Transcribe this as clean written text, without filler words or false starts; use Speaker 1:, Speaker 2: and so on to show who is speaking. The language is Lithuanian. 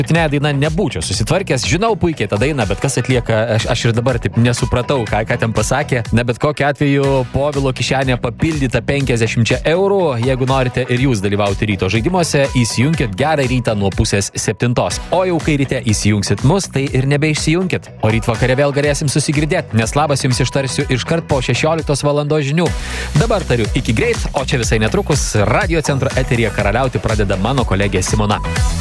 Speaker 1: paskutinė daina nebūčiau susitvarkęs. Žinau puikiai tą dainą, bet kas atlieka, aš ir dabar taip nesupratau, ką ten pasakė. Na, bet kokiu atveju Povilo kišenė papildyta 50 eurų. Jeigu norite ir jūs dalyvauti ryto žaidimuose, įsijunkit Gerą rytą nuo 6:30. O jau kai ryte įsijungsit mus, tai ir nebeišsijunkit. O ryt vakare vėl galėsim susigirdėti, nes labas jums ištarsiu iškart po 16 valandos žinių. Dabar tariu iki greit, o čia visai netrukus Radio Centro eteryje karaliauti pradeda mano kolegė Simona.